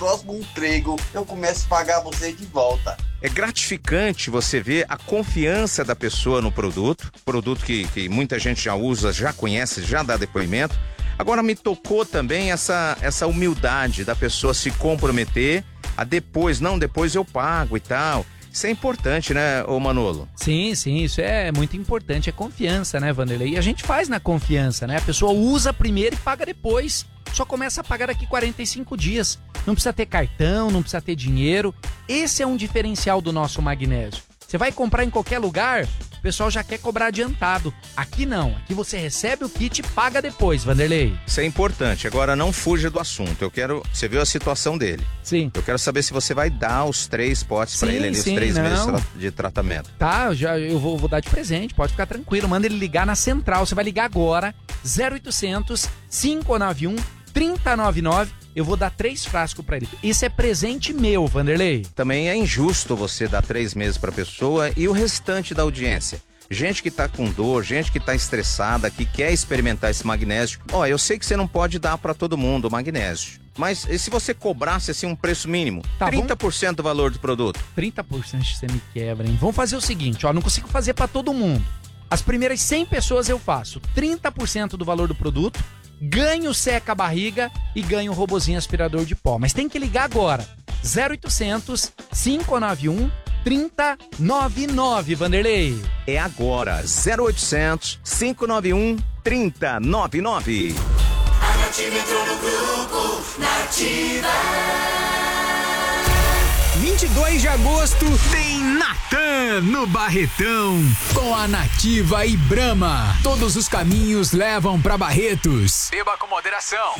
próximo emprego eu começo a pagar você de volta. É gratificante você ver a confiança da pessoa no produto que muita gente já usa, já conhece, já dá depoimento. Agora me tocou também essa humildade da pessoa se comprometer a depois eu pago e tal. Isso é importante, né, ô Manolo? Sim, isso é muito importante, é confiança, né, Vanderlei? E a gente faz na confiança, né? A pessoa usa primeiro e paga depois. Só começa a pagar daqui 45 dias. Não precisa ter cartão, não precisa ter dinheiro. Esse é um diferencial do nosso magnésio. Você vai comprar em qualquer lugar, o pessoal já quer cobrar adiantado. Aqui não, aqui você recebe o kit e paga depois, Vanderlei. Isso é importante. Agora não fuja do assunto. Você viu a situação dele. Sim. Eu quero saber se você vai dar os 3 potes pra ele ali, os 3 meses de tratamento. Tá, eu vou dar de presente, pode ficar tranquilo. Manda ele ligar na central, você vai ligar agora, 0800 591 3099. Eu vou dar 3 frascos pra ele. Isso é presente meu, Vanderlei. Também é injusto você dar 3 meses pra pessoa e o restante da audiência. Gente que tá com dor, gente que tá estressada, que quer experimentar esse magnésio. Eu sei que você não pode dar pra todo mundo o magnésio. Mas e se você cobrasse assim um preço mínimo? Tá 30% do valor do produto. 30% você me quebra, hein? Vamos fazer o seguinte, não consigo fazer pra todo mundo. As primeiras 100 pessoas eu faço 30% do valor do produto, ganho seca a barriga e ganho um robozinho aspirador de pó. Mas tem que ligar agora. 0800 591 3099, Vanderlei. É agora. 0800 591 3099. A Nativa entrou no grupo Nativa. 22 de agosto tem Natan no Barretão com a Nativa e Brahma. Todos os caminhos levam pra Barretos. Beba com moderação.